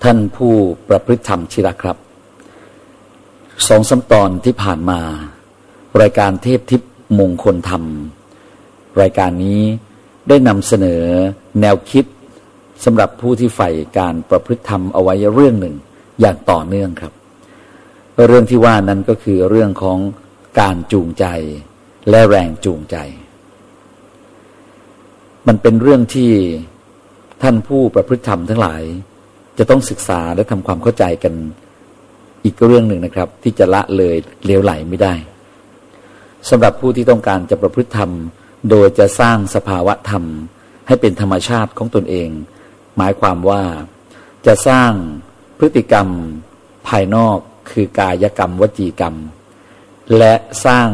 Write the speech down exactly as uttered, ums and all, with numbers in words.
ท่านผู้ประพฤติธรรมที่รักครับสองสามตอนที่ผ่านมารายการเทพทิพย์มงคลธรรมรายการนี้ได้นำเสนอแนวคิดสำหรับผู้ที่ใฝ่การประพฤติธรรมเอาไว้เรื่องหนึ่งอย่างต่อเนื่องครับเรื่องที่ว่านั้นก็คือเรื่องของการจูงใจและแรงจูงใจมันเป็นเรื่องที่ท่านผู้ประพฤติธรรมทั้งหลายจะต้องศึกษาและทำความเข้าใจกันอีกเรื่องหนึ่งนะครับที่จะละเลยเลวไหลไม่ได้สำหรับผู้ที่ต้องการจะประพฤติธรรมโดยจะสร้างสภาวะธรรมให้เป็นธรรมชาติของตนเองหมายความว่าจะสร้างพฤติกรรมภายนอกคือกายกรรมวจีกรรมและสร้าง